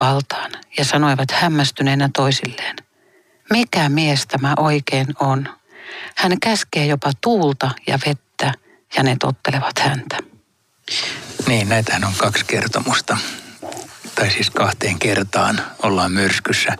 valtaan ja sanoivat hämmästyneenä toisilleen: mikä mies tämä oikein on? Hän käskee jopa tuulta ja vettä ja ne tottelevat häntä. Niin, näitähän on 2 kertomusta. Tai siis 2 kertaan ollaan myrskyssä.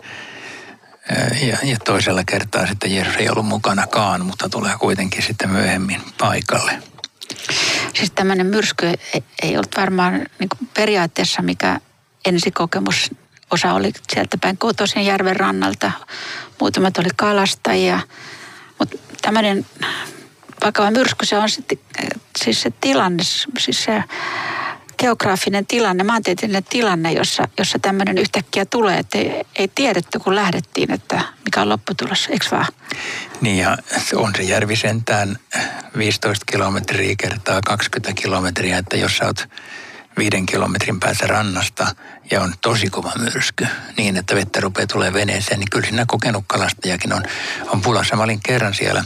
Ja toisella kertaa sitten Jeesus ei ollut mukanakaan, mutta tulee kuitenkin sitten myöhemmin paikalle. Siis tämmöinen myrsky ei ollut varmaan niin kuin periaatteessa mikä ensikokemus. Osa oli sieltä päin kotoisin järven rannalta, muutamat oli kalastajia. Mutta tämmöinen vakava myrsky, se on sitten siis se tilanne, siis se geograafinen tilanne, maantieteellinen tilanne, jossa tämmöinen yhtäkkiä tulee, että ei tiedetty kun lähdettiin, että mikä on lopputulos, eikö vaan? Niin ja on se järvi sentään 15 kilometriä kertaa 20 kilometriä, että jos sä oot 5 kilometrin päässä rannasta ja on tosi kova myrsky niin, että vettä rupeaa tulee veneeseen, niin kyllä siinä kokenut kalastajakin on pulassa. Mä olin kerran siellä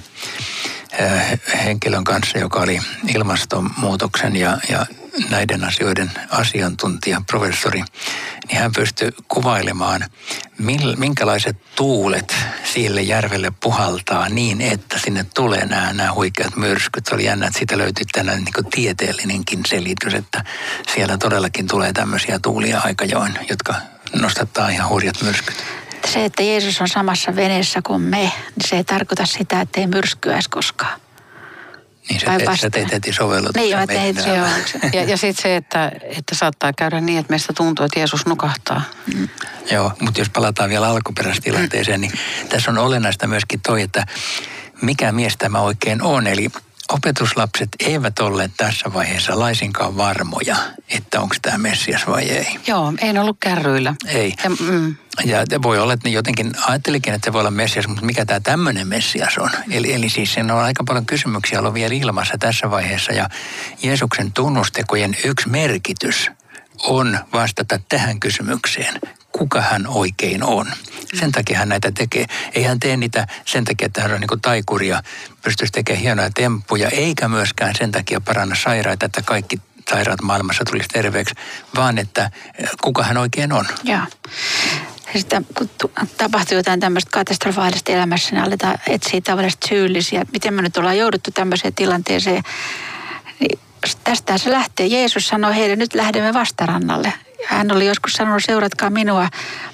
henkilön kanssa, joka oli ilmastonmuutoksen ja näiden asioiden asiantuntija, professori, niin hän pystyi kuvailemaan, minkälaiset tuulet sille järvelle puhaltaa niin, että sinne tulee nämä huikeat myrskyt. Se oli jännä, että siitä löytyi tällainen niin kuin tieteellinenkin selitys, että siellä todellakin tulee tämmöisiä tuulia aikajoin, jotka nostattaa ihan hurjat myrskyt. Se, että Jeesus on samassa veneessä kuin me, niin se ei tarkoita sitä, että ei myrskyäisi koskaan. Niin sä teit heti sovellutuksen. Niin, mä tein Ja sitten se, että saattaa käydä niin, että meistä tuntuu, että Jeesus nukahtaa. Mm. Joo, mutta jos palataan vielä alkuperäistilanteeseen, niin tässä on olennaista myöskin toi, että mikä mies tämä oikein on. Eli opetuslapset eivät olleet tässä vaiheessa laisinkaan varmoja, että onko tämä Messias vai ei. Joo, ei ollut kärryillä. Ei. Ja voi olla, että ne jotenkin ajattelikin, että se voi olla Messias, mutta mikä tämä tämmöinen Messias on? Eli siis siinä on aika paljon kysymyksiä ollut vielä ilmassa tässä vaiheessa. Ja Jeesuksen tunnustekojen yksi merkitys on vastata tähän kysymykseen. Kuka hän oikein on? Sen takia hän näitä tekee. Ei hän tee niitä sen takia, että hän on niin kuin taikuri ja pystyisi tekemään hienoja temppuja, eikä myöskään sen takia paranna sairaita, että kaikki sairaat maailmassa tulisi terveeksi, vaan että kuka hän oikein on. Joo. Sitten kun tapahtuu jotain tämmöistä katastrofaalista elämässä, niin aletaan etsiä tavallisesti syyllisiä. Miten me nyt ollaan jouduttu tämmöiseen tilanteeseen? Niin tästä se lähtee. Jeesus sanoi heille, nyt lähdemme vastarannalle. Ja hän oli joskus sanonut, seuratkaa minua.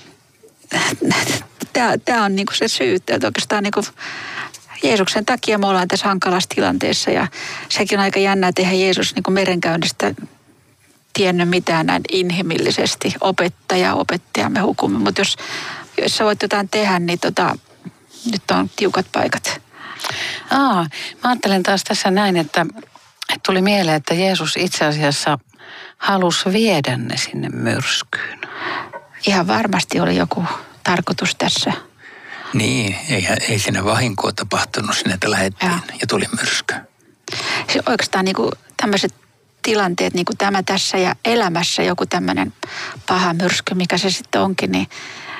Tämä on niinku se syy, että oikeastaan niinku Jeesuksen takia me ollaan tässä hankalassa tilanteessa. Ja sekin on aika jännä, että eihän Jeesus niinku merenkäynnistä tiennyt mitään näin inhimillisesti. Opettajamme hukumme. Mutta jos sä voit jotain tehdä, niin nyt on tiukat paikat. Mä ajattelen taas tässä näin, että tuli mieleen, että Jeesus itse asiassa halusi viedä ne sinne myrskyyn. Ihan varmasti oli joku tarkoitus tässä. Niin, ei siinä vahinkoa tapahtunut sinne, että lähdettiin ja tuli myrsky. Siis oikeastaan niin tämmöiset tilanteet, niin kuin tämä tässä ja elämässä joku tämmöinen paha myrsky, mikä se sitten onkin, niin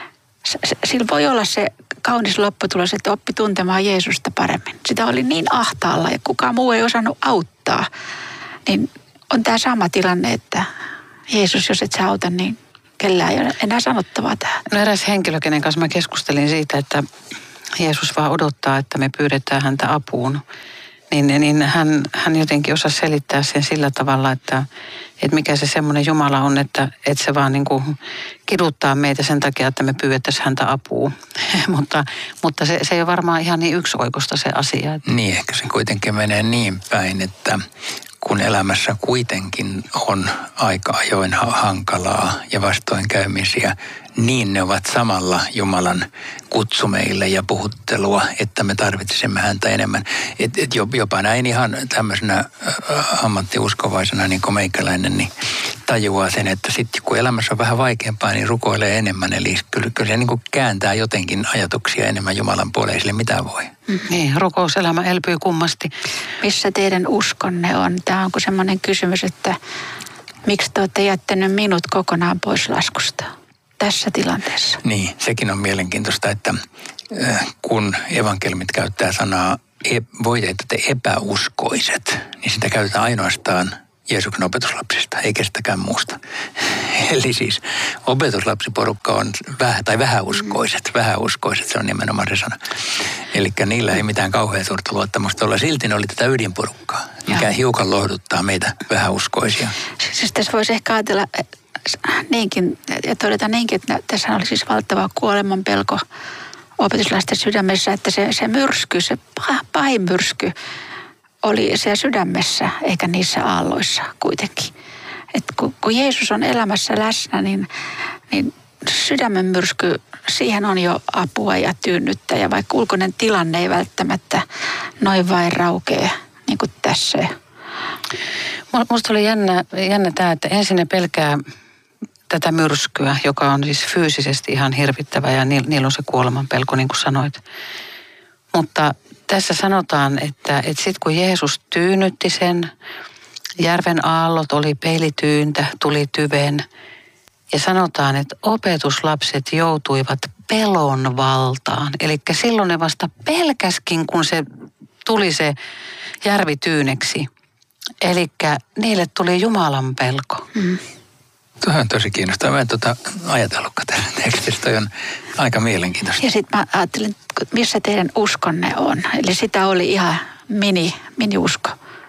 sillä voi olla se kaunis lopputulos, että oppi tuntemaan Jeesusta paremmin. Sitä oli niin ahtaalla ja kukaan muu ei osannut auttaa. Niin on tämä sama tilanne, että Jeesus, jos et sä auta, niin kellään ei ole enää sanottavaa tähän. No eräs henkilö, kenen kanssa mä keskustelin siitä, että Jeesus vaan odottaa, että me pyydetään häntä apuun. Niin hän jotenkin osasi selittää sen sillä tavalla, että mikä se semmoinen Jumala on, että se vaan niin kuin kiduttaa meitä sen takia, että me pyydettäisiin häntä apuun. mutta se ei ole varmaan ihan niin yksioikoista se asia. Niin, ehkä se kuitenkin menee niin päin, että kun elämässä kuitenkin on aika ajoin hankalaa ja vastoinkäymisiä, niin ne ovat samalla Jumalan kutsu meille ja puhuttelua, että me tarvitsemme häntä enemmän. Jopa näin ihan tämmöisenä ammattiuskovaisena niin kuin meikäläinen, niin tajuaa sen, että sitten kun elämässä on vähän vaikeampaa, niin rukoilee enemmän. Eli kyllä se niin kuin kääntää jotenkin ajatuksia enemmän Jumalan puoleen, sille mitä voi. Niin, rukouselämä elpyy kummasti. Missä teidän uskonne on? Tämä onko semmoinen kysymys, että miksi te olette jättänyt minut kokonaan pois laskusta tässä tilanteessa? Niin, sekin on mielenkiintoista, että kun evankeliumit käyttää sanaa voitte te epäuskoiset, niin sitä käytetään ainoastaan Jeesuksen opetuslapsista, ei kestäkään muusta. Eli siis opetuslapsiporukka on vähäuskoiset, se on nimenomaan se sana. Eli niillä ei mitään kauhean suurta luottamusta olla. Silti ne oli tätä ydinporukkaa, mikä hiukan lohduttaa meitä vähäuskoisia. Siis tässä voisi ehkä ajatella niinkin, ja todeta niinkin, että tässä oli siis valtava kuoleman pelko opetuslasten sydämessä, että se myrsky, se pahin myrsky oli siellä sydämessä, eikä niissä aalloissa kuitenkin. Että kun Jeesus on elämässä läsnä, niin sydämen myrsky, siihen on jo apua ja tyynnyttä. Ja vaikka ulkoinen tilanne ei välttämättä noin vain raukee, niin kuin tässä. Musta oli jännä tämä, että ensin ne pelkää tätä myrskyä, joka on siis fyysisesti ihan hirvittävä ja niillä on se kuoleman pelko, niin kuin sanoit. Mutta tässä sanotaan, että sitten kun Jeesus tyynnytti sen, järven aallot oli peilityyntä, tuli tyven. Ja sanotaan, että opetuslapset joutuivat pelon valtaan. Eli silloin ne vasta pelkäskin, kun se tuli se järvi tyyneksi. Eli niille tuli Jumalan pelko. Tuo on tosi kiinnostavaa. Mä en ajatellutkaan tässä tekstissä. Toi on aika mielenkiintoista. Ja sitten mä ajattelin, missä teidän uskonne on. Eli sitä oli ihan mini-usko.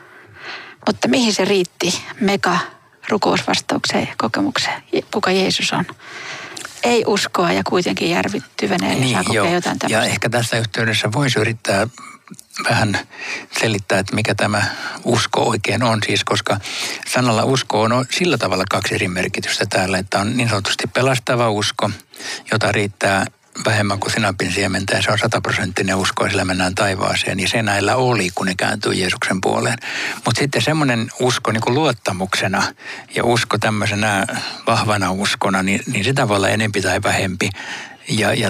Mutta mihin se riitti mega rukousvastaukseen ja kokemukseen, kuka Jeesus on? Ei uskoa ja kuitenkin järvi tyvenee ja saa kokea jotain tämmöistä. Ja ehkä tässä yhteydessä voisi yrittää vähän selittää, että mikä tämä usko oikein on. Siis koska sanalla usko on sillä tavalla kaksi eri merkitystä täällä, että on niin sanotusti pelastava usko, jota riittää vähemmän kuin sinapin siementä, ja se on 100% usko, ja sillä mennään taivaaseen. Ja se näillä oli, kun ne kääntyy Jeesuksen puoleen. Mutta sitten semmoinen usko niin kuin luottamuksena ja usko tämmöisenä vahvana uskona, niin sitä voi olla enempi tai vähempi. Ja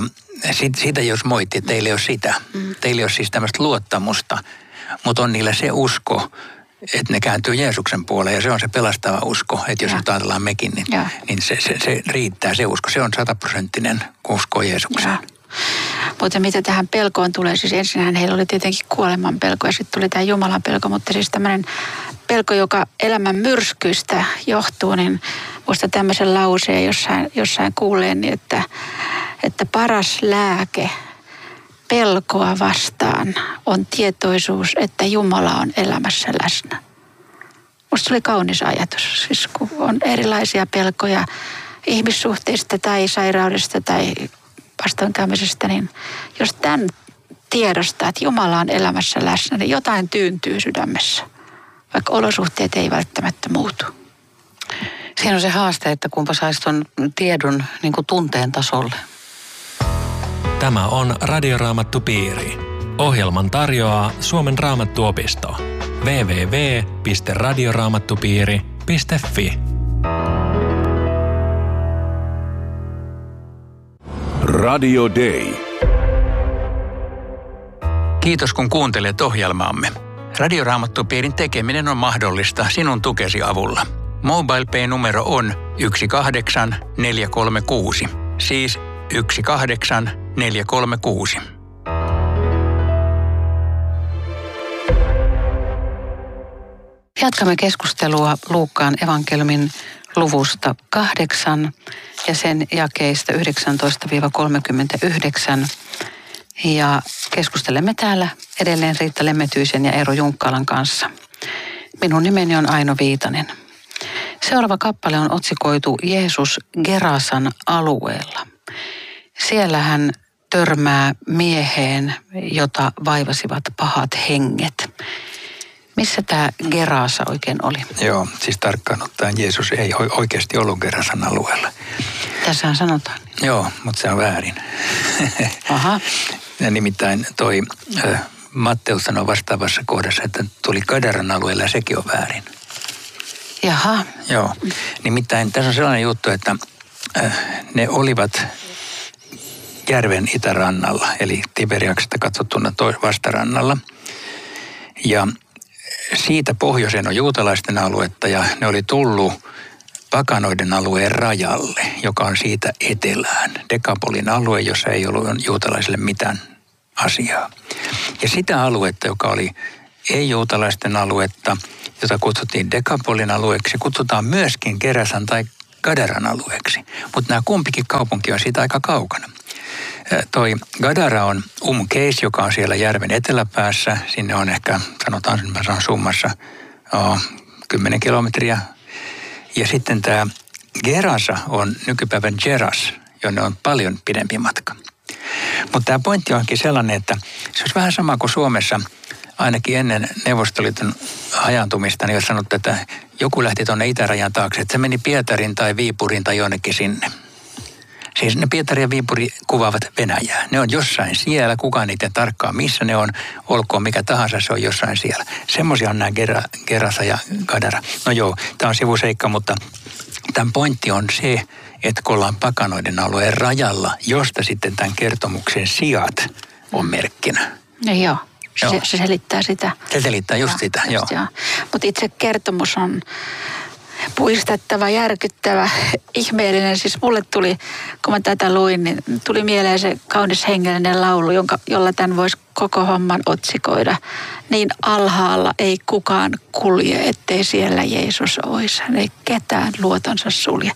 siitä jos moitti, että teillä ei ole sitä. Teillä ei ole siis tämmöistä luottamusta, mutta on niillä se usko, että ne kääntyy Jeesuksen puoleen, ja se on se pelastava usko, että jos nyt ajatellaan mekin, niin se riittää se usko. Se on 100% usko Jeesukseen. Mutta mitä tähän pelkoon tulee, siis ensinnähän heillä oli tietenkin kuoleman pelko ja sitten tuli tämä Jumalan pelko, mutta siis tämmöinen pelko, joka elämän myrskyistä johtuu, niin muista tämmöisen lauseen jossain kuulee, niin että paras lääke pelkoa vastaan on tietoisuus, että Jumala on elämässä läsnä. Musta tuli kaunis ajatus, siis kun on erilaisia pelkoja ihmissuhteista tai sairaudesta tai vastoinkäymisestä, niin jos tämän tiedostaa, että Jumala on elämässä läsnä, niin jotain tyyntyy sydämessä, vaikka olosuhteet ei välttämättä muutu. Siinä on se haaste, että kumpa saisi ton tiedon niin kuin tunteen tasolle. Tämä on Radioraamattupiiri. Ohjelman tarjoaa Suomen Raamattuopisto. www.radioraamattupiiri.fi. Radio Day. Kiitos kun kuuntelet ohjelmaamme. Radioraamattupiirin tekeminen on mahdollista sinun tukesi avulla. MobilePay-numero on 18436. Siis 18436. Jatkamme keskustelua Luukkaan evankeliumin luvusta 8 ja sen jakeista 19-39. Ja keskustelemme täällä edelleen Riitta Lemmetyisen ja Eero Junkkalan kanssa. Minun nimeni on Aino Viitanen. Seuraava kappale on otsikoitu Jeesus Gerasan alueella. Siellä hän törmää mieheen, jota vaivasivat pahat henget. Missä tämä Gerasa oikein oli? Joo, siis tarkkaan ottaen Jeesus ei oikeasti ollut Gerasan alueella. Tässähän sanotaan. Joo, mutta se on väärin. Aha. Ja nimittäin toi Matteus sanoi vastaavassa kohdassa, että tuli Gadaran alueella ja sekin on väärin. Jaha. Joo, nimittäin tässä on sellainen juttu, että ne olivat järven itärannalla, eli Tiberiaksesta katsottuna vastarannalla. Ja siitä pohjoiseen on juutalaisten aluetta ja ne oli tullut pakanoiden alueen rajalle, joka on siitä etelään. Dekapolin alue, jossa ei ollut juutalaisille mitään asiaa. Ja sitä aluetta, joka oli ei-juutalaisten aluetta jota kutsuttiin Dekapolin alueeksi, kutsutaan myöskin Gerasan tai Gadaran alueeksi. Mutta nämä kumpikin kaupunki on siitä aika kaukana. Toi Gadara on Keis, joka on siellä järven eteläpäässä. Sinne on ehkä, sanotaan summassa 10 kilometriä. Ja sitten tämä Gerasa on nykypäivän Geras, jonne on paljon pidempi matka. Mutta tämä pointti onkin sellainen, että se olisi vähän sama kuin Suomessa, ainakin ennen Neuvostoliiton hajaantumista, niin jos sanottu, että joku lähti tuonne itärajan taakse, että se meni Pietarin tai Viipurin tai jonnekin sinne. Siis ne Pietari ja Viipuri kuvaavat Venäjää. Ne on jossain siellä, kukaan niitä tarkkaan missä ne on, olkoon mikä tahansa, se on jossain siellä. Semmoisia on nämä Gerasa ja Gadara. No joo, tämä on sivuseikka, mutta tämän pointti on se, että kun ollaan pakanoiden alueen rajalla, josta sitten tämän kertomuksen sijat on merkkinä. No joo. Se selittää sitä. Se selittää just sitä, joo. Mutta itse kertomus on puistettava, järkyttävä, ihmeellinen. Siis mulle tuli, kun mä tätä luin, niin tuli mieleen se kaunis hengellinen laulu, jolla tämän voisi koko homman otsikoida. Niin alhaalla ei kukaan kulje, ettei siellä Jeesus olisi. Hän ei ketään luotonsa sulje.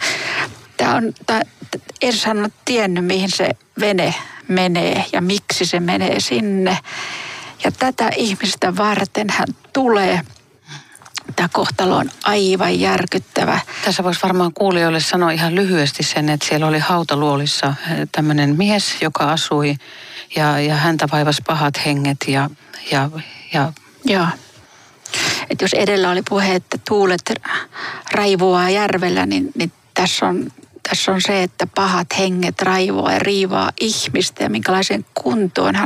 Jeesushan on tiennyt, mihin se vene menee ja miksi se menee sinne. Ja tätä ihmistä varten hän tulee. Tämä kohtalo on aivan järkyttävä. Tässä voisi varmaan kuulijoille sanoa ihan lyhyesti sen, että siellä oli hautaluolissa tämmöinen mies, joka asui ja häntä vaivasi pahat henget ja Joo. Että jos edellä oli puhe, että tuulet raivoaa järvellä, niin tässä on se, että pahat henget raivoaa ja riivaa ihmistä ja minkälaiseen kuntoon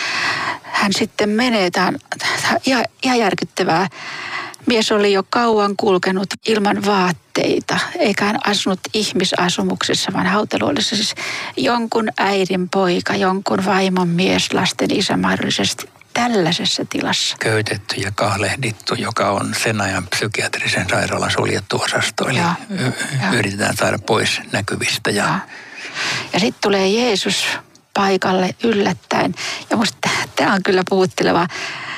hän sitten menee. Tämä on ihan järkyttävää. Mies oli jo kauan kulkenut ilman vaatteita, eikä hän asunut ihmisasumuksessa, vaan hautaluolissa. Siis jonkun äidin poika, jonkun vaimon mies, lasten isä mahdollisesti tällaisessa tilassa. Köytetty ja kahlehdittu, joka on sen ajan psykiatrisen sairaalan suljettu osasto. Eli yritetään saada pois näkyvistä. Ja sitten tulee Jeesus paikalle yllättäen. Ja musta tämä on kyllä puhutteleva.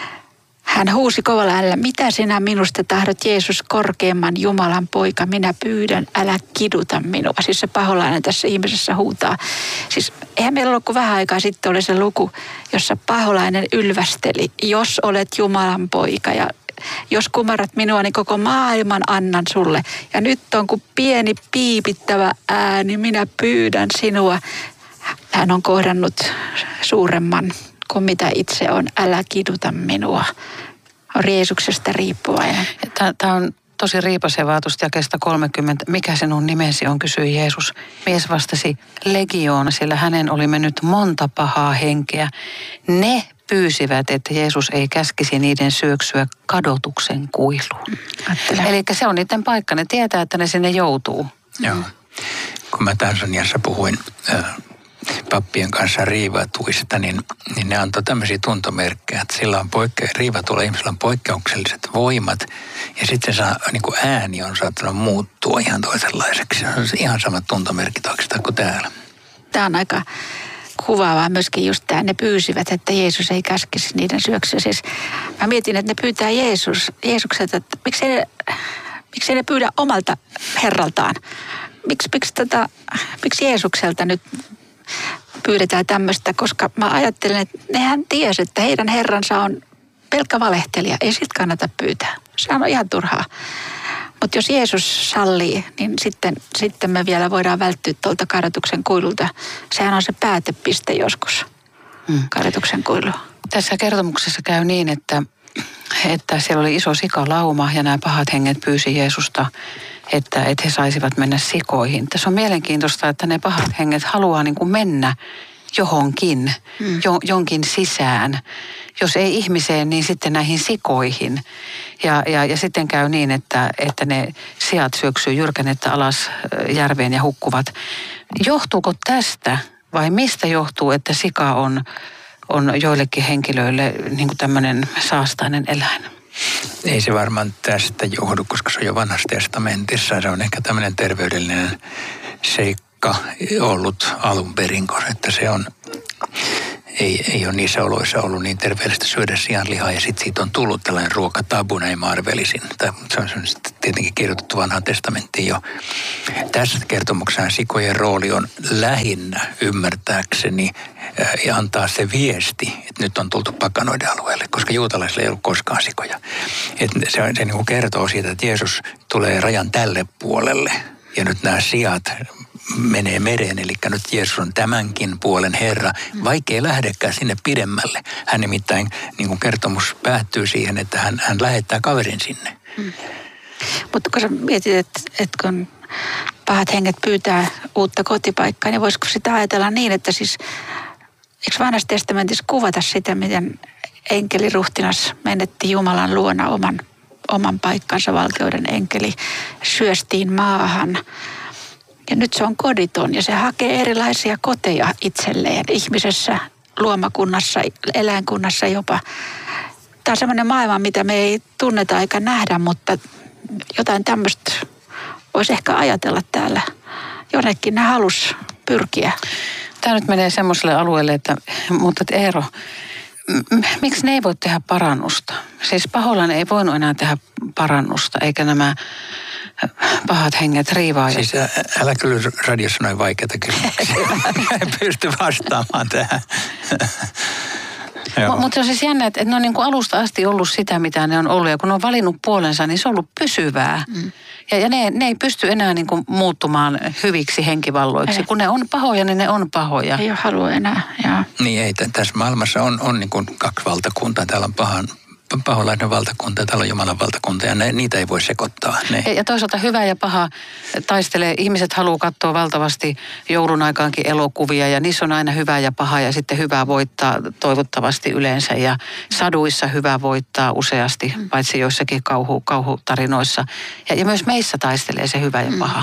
Hän huusi kovalla äänellä, mitä sinä minusta tahdot, Jeesus, korkeimman Jumalan poika, minä pyydän, älä kiduta minua. Siis se paholainen tässä ihmisessä huutaa. Siis eihän meillä ollut kuin vähän aikaa sitten oli se luku, jossa paholainen ylvästeli, jos olet Jumalan poika ja jos kumarrat minua, niin koko maailman annan sulle. Ja nyt on kuin pieni piipittävä ääni, minä pyydän sinua. Hän on kohdannut suuremman kuin mitä itse on, älä kiduta minua. On Jeesuksesta riippuvainen. Tämä on tosi riipasevaa tuosta jakeesta 30. Mikä sinun nimesi on, kysyi Jeesus. Mies vastasi legioona, sillä hänen oli mennyt monta pahaa henkeä. Ne pyysivät, että Jeesus ei käskisi niiden syöksyä kadotuksen kuiluun. Eli se on niiden paikka. Ne tietää, että ne sinne joutuu. Joo. Kun mä Tansaniassa puhuin pappien kanssa riivatuista, niin ne antoi tämmöisiä tuntomerkkejä, että sillä on riivatuilla ihmisillä on poikkeukselliset voimat ja sitten se niin kuin ääni on saattanut muuttua ihan toisenlaiseksi. Se on ihan samat tuntomerkit oikeastaan kuin täällä. Tämä on aika kuvaavaa myöskin just tämä, ne pyysivät, että Jeesus ei käskisi niiden syöksyä. Siis mä mietin, että ne pyytää Jeesukselta, että miksi ne pyydä omalta herraltaan? Miksi Jeesukselta nyt pyydetään tämmöistä, koska mä ajattelen, että nehän tiesi, että heidän herransa on pelkkä valehtelija. Ei siltä kannata pyytää. Se on ihan turhaa. Mutta jos Jeesus sallii, niin sitten me vielä voidaan välttyä tuolta kadotuksen kuilulta. Sehän on se päätepiste joskus, kadotuksen kuilu. Tässä kertomuksessa käy niin, että siellä oli iso sikalauma ja nämä pahat henget pyysi Jeesusta, että he saisivat mennä sikoihin. Tässä on mielenkiintoista, että ne pahat henget haluaa niin kuin mennä johonkin, jonkin sisään. Jos ei ihmiseen, niin sitten näihin sikoihin. Ja sitten käy niin, että ne siat syöksyy jyrkänettä alas järveen ja hukkuvat. Johtuuko tästä vai mistä johtuu, että sika on joillekin henkilöille niin kuin tämmöinen saastainen eläin? Ei se varmaan tästä johdu, koska se on jo Vanhassa testamentissa. Se on ehkä tämmöinen terveydellinen seikka ollut alun perin, että se on ei ole niissä oloissa ollut niin terveellistä syödä sianlihaa ja sitten siitä on tullut tällainen ruokatabu, näin mä arvelisin. Se on tietenkin kirjoitettu Vanhaan testamenttiin jo. Tässä kertomuksessa sikojen rooli on lähinnä ymmärtääkseni ja antaa se viesti, että nyt on tultu pakanoiden alueelle, koska juutalaisilla ei ollut koskaan sikoja. Että se niin kuin kertoo siitä, että Jeesus tulee rajan tälle puolelle ja nyt nämä siat menee mereen, eli nyt Jeesus on tämänkin puolen Herra, vaikka ei lähdekään sinne pidemmälle. Hän nimittäin, niin kuin kertomus päättyy siihen, että hän lähettää kaverin sinne. Mutta kun sä mietit, että kun pahat henget pyytää uutta kotipaikkaa, niin voisiko sitä ajatella niin, että siis eikö Vanhassa testamentissa kuvata sitä, miten enkeliruhtinas menetti Jumalan luona oman paikkansa, valkeuden enkeli, syöstiin maahan. Ja nyt se on koditon ja se hakee erilaisia koteja itselleen ihmisessä, luomakunnassa, eläinkunnassa jopa. Tämä on semmoinen maailma, mitä me ei tunneta eikä nähdä, mutta jotain tämmöistä voisi ehkä ajatella täällä. Jonnekin ne halus pyrkiä. Tämä nyt menee semmoiselle alueelle, mutta Eero, miksi ne ei voi tehdä parannusta? Siis pahoillani ei voinut enää tehdä parannusta, eikä nämä pahat henget riivaa. Siis älä kyllä radiossa noin vaikeita kysymyksiä. En pysty vastaamaan tähän. Mutta se on siis jännä, että ne on niin kuin alusta asti ollut sitä, mitä ne on ollut. Ja kun ne on valinnut puolensa, niin se on ollut pysyvää. Ja ne ei pysty enää niin kuin muuttumaan hyviksi henkivalloiksi. Kun ne on pahoja, niin ne on pahoja. Ei ole halua enää, joo. Niin ei, tässä maailmassa on niin kuin kaksi valtakuntaa. Täällä on paholainen valtakunta ja täällä on Jumalan valtakunta ja niitä ei voi sekoittaa. Ja toisaalta hyvä ja paha taistelee. Ihmiset haluaa katsoa valtavasti joulun aikaankin elokuvia ja niissä on aina hyvä ja paha ja sitten hyvä voittaa toivottavasti yleensä. Ja saduissa hyvä voittaa useasti, paitsi joissakin kauhutarinoissa. Ja myös meissä taistelee se hyvä ja paha.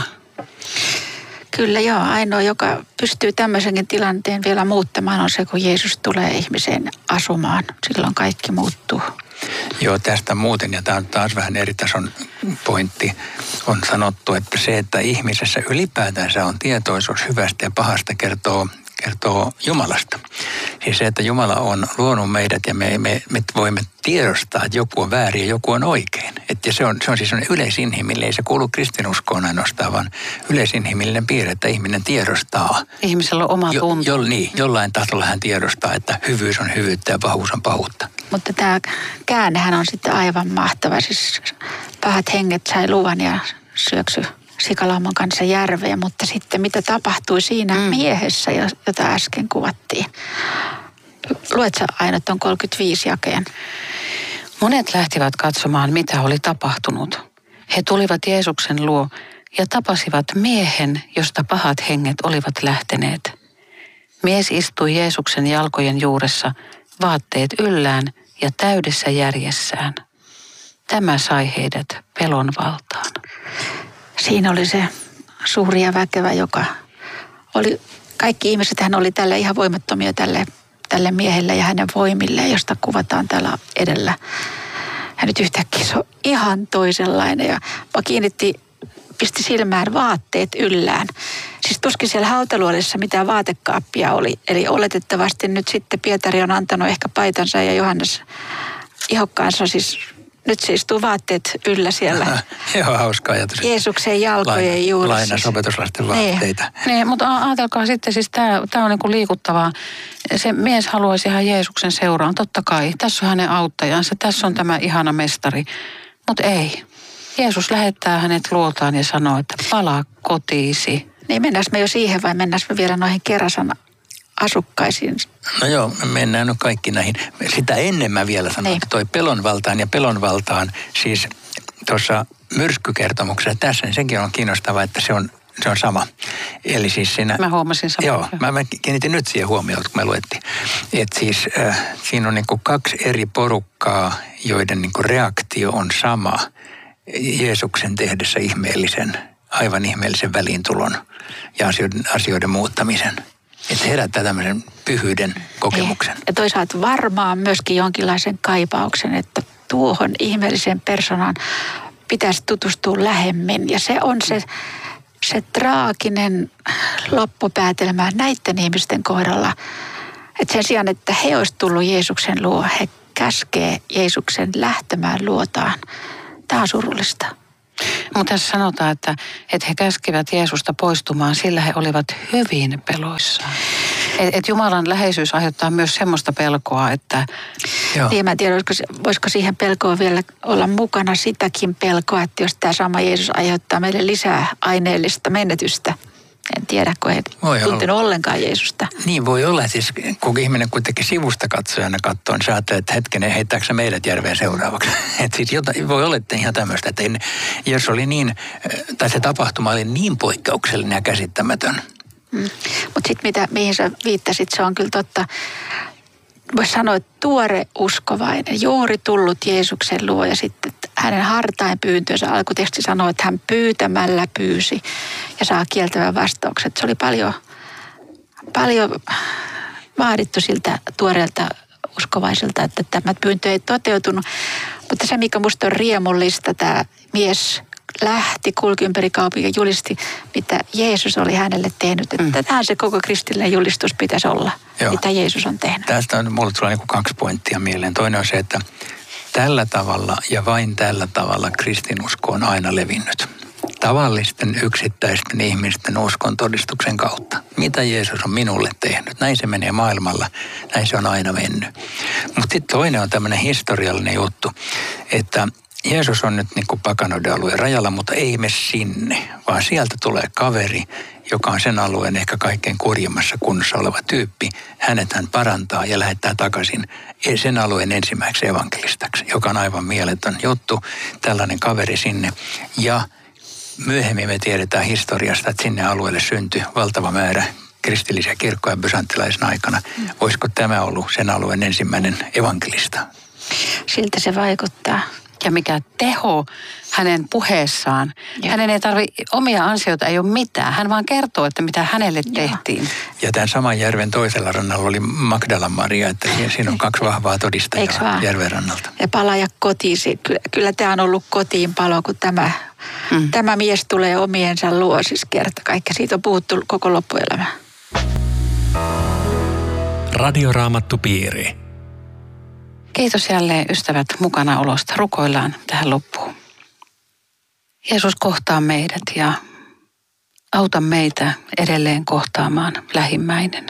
Kyllä joo, ainoa, joka pystyy tämmöisenkin tilanteen vielä muuttamaan on se, kun Jeesus tulee ihmiseen asumaan. Silloin kaikki muuttuu. Joo, tästä muuten, ja tämä on taas vähän eri tason pointti, on sanottu, että se, että ihmisessä ylipäätänsä on tietoisuus hyvästä ja pahasta, kertoo Jumalasta. Siis se, että Jumala on luonut meidät ja me voimme tiedostaa, että joku on väärin ja joku on oikein. Että se on siis yleisinhimillinen, ei se kuulu kristinuskoon ainoastaan, vaan yleisinhimillinen piirre, että ihminen tiedostaa. Ihmisellä on oma tunto. Jollain tasolla hän tiedostaa, että hyvyys on hyvyyttä ja pahuus on pahuutta. Mutta tämä käännehän on sitten aivan mahtava. Siis pahat henget sai luvan ja syöksy sikalaumon kanssa järveen, mutta sitten mitä tapahtui siinä miehessä, jota äsken kuvattiin. Luet sä aina tuon 35 jakeen? Monet lähtivät katsomaan, mitä oli tapahtunut. He tulivat Jeesuksen luo ja tapasivat miehen, josta pahat henget olivat lähteneet. Mies istui Jeesuksen jalkojen juuressa, vaatteet yllään ja täydessä järjessään. Tämä sai heidät pelon valtaan. Siinä oli se suuri ja väkevä, joka oli, kaikki ihmiset hän oli tälle ihan voimattomia tälle miehelle ja hänen voimilleen, josta kuvataan täällä edellä. Ja nyt yhtäkkiä se on ihan toisenlainen ja pisti silmään vaatteet yllään. Siis tuskin siellä hautaluolissa mitään vaatekaappia oli. Eli oletettavasti nyt sitten Pietari on antanut ehkä paitansa ja Johannes ihokkaansa siis nyt se istuu vaatteet yllä siellä. Joo, hauska ajatus. Jeesuksen jalkojen juuressa. Lainas opetuslasten vaatteita. Niin, mutta ajatelkaa sitten, siis tämä on niinku liikuttavaa. Se mies haluaisi ihan Jeesuksen seuraan, totta kai. Tässä on hänen auttajansa, tässä on tämä ihana mestari. Mutta ei. Jeesus lähettää hänet luoltaan ja sanoo, että palaa kotiisi. Niin mennäänkö me jo siihen vai mennäänkö me vielä noihin Kerasan asukkaisiin? No joo, mennään nyt kaikki näihin. Sitä ennen mä vielä sanon, että toi pelonvaltaan, siis tuossa myrskykertomuksessa tässä, niin senkin on kiinnostavaa, että se on sama. Eli siis siinä... Mä huomasin samaa. Joo, mä kiinnitin nyt siihen huomioon, kun me luettiin. Että siis siinä on niinku kaksi eri porukkaa, joiden niinku reaktio on sama Jeesuksen tehdessä aivan ihmeellisen väliintulon ja asioiden muuttamisen. Että se herättää tämmöisen pyhyyden kokemuksen. Ja toisaalta varmaan myöskin jonkinlaisen kaipauksen, että tuohon ihmeelliseen persoonaan pitäisi tutustua lähemmin. Ja se on se traaginen loppupäätelmä näiden ihmisten kohdalla, Että sen sijaan, että he olisivat tullut Jeesuksen luo, he käskee Jeesuksen lähtemään luotaan. Tämä on surullista. Mutta tässä sanotaan, että he käskivät Jeesusta poistumaan, sillä he olivat hyvin peloissaan. Et Jumalan läheisyys aiheuttaa myös semmoista pelkoa, että... Ja mä en tiedä, voisiko siihen pelkoon vielä olla mukana sitäkin pelkoa, että jos tämä sama Jeesus aiheuttaa meille lisää aineellista menetystä. En tiedä, kun ei tuntenut ollenkaan Jeesusta. Niin voi olla, siis kun ihminen kuitenkin sivusta katsojana katsoo, niin sä ajattelet, että hetkinen, heittääkö meidät järveen seuraavaksi? Että siis voi olla, että ihan tämmöistä, että jos oli niin, tai se tapahtuma oli niin poikkeuksellinen ja käsittämätön. Mutta sitten mihin sä viittasit, se on kyllä totta. Voisi sanoa, että tuore uskovainen, juuri tullut Jeesuksen luo ja sitten hänen hartain pyyntönsä alkuteksti sanoo, että hän pyytämällä pyysi ja saa kieltävän vastauksen. Se oli paljon vaadittu siltä tuoreelta uskovaiselta, että tämä pyyntö ei toteutunut. Mutta se, mikä musta on riemullista, tämä mies lähti, kulki ympäri kaupungin ja julisti, mitä Jeesus oli hänelle tehnyt. Että tähän se koko kristillinen julistus pitäisi olla, mitä Jeesus on tehnyt. Tästä mulle tulee 2 pointtia mieleen. Toinen on se, että tällä tavalla ja vain tällä tavalla kristinusko on aina levinnyt. Tavallisten yksittäisten ihmisten uskon todistuksen kautta. Mitä Jeesus on minulle tehnyt? Näin se menee maailmalla. Näin se on aina mennyt. Mutta sitten toinen on tämmöinen historiallinen juttu, että Jeesus on nyt niin kuin pakanoiden alueen rajalla, mutta ei mene sinne, vaan sieltä tulee kaveri, joka on sen alueen ehkä kaikkein kurjimmassa kunnossa oleva tyyppi. Hänet hän parantaa ja lähettää takaisin sen alueen ensimmäiseksi evankelistaksi, joka on aivan mieletön juttu, tällainen kaveri sinne. Ja myöhemmin me tiedetään historiasta, että sinne alueelle syntyi valtava määrä kristillisiä kirkkoja byzanttilaisen aikana. Voisiko tämä ollut sen alueen ensimmäinen evankelista? Siltä se vaikuttaa. Ja mikä teho hänen puheessaan. Hänen ei tarvitse, omia ansioita ei ole mitään. Hän vaan kertoo, että mitä hänelle tehtiin. Ja tämän saman järven toisella rannalla oli Magdalan Maria, että siinä on 2 vahvaa todistajaa järven rannalta. Ja palaa kotiin. Kyllä tämä on ollut kotiin palo, kun tämä mies tulee omiensa luo, siis kerta kaikki. Siitä on puhuttu koko loppuelämä. Radioraamattupiiri. Kiitos jälleen ystävät mukana olosta. Rukoillaan tähän loppuun. Jeesus kohtaa meidät ja auta meitä edelleen kohtaamaan lähimmäinen.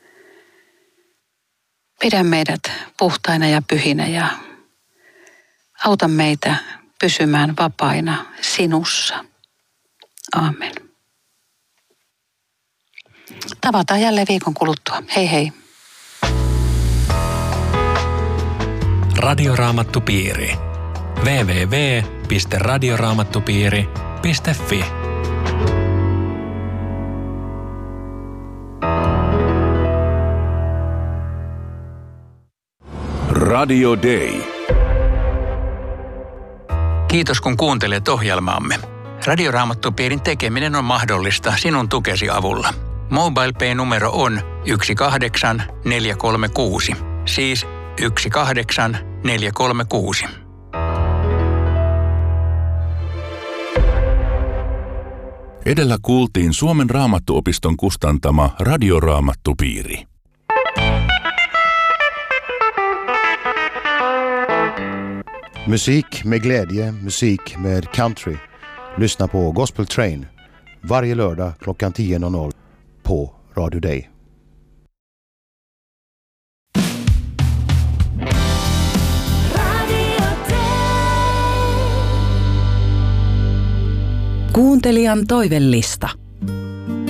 Pidä meidät puhtaina ja pyhinä ja auta meitä pysymään vapaina sinussa. Aamen. Tavataan jälleen viikon kuluttua. Hei hei. Radioraamattupiiri. www.radioraamattupiiri.fi Radio Day. Kiitos kun kuuntelet ohjelmaamme. Radioraamattupiirin tekeminen on mahdollista sinun tukesi avulla. MobilePay-numero on 18436. Siis 18436. Edellä kuultiin Suomen Raamattuopiston kustantama Radioraamattupiiri. Musik med glädje, musik med country. Lyssna på Gospel Train varje lördag klockan 10.00 på Radio Day. Kuuntelijan toivellista.